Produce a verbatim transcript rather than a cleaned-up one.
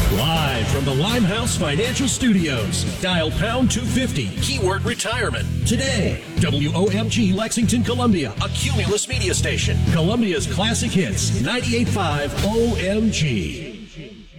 Live from the Limehouse Financial Studios. Dial pound two fifty, keyword retirement. Today, W O M G Lexington, Columbia, a Cumulus media station. Columbia's classic hits, ninety-eight point five O M G.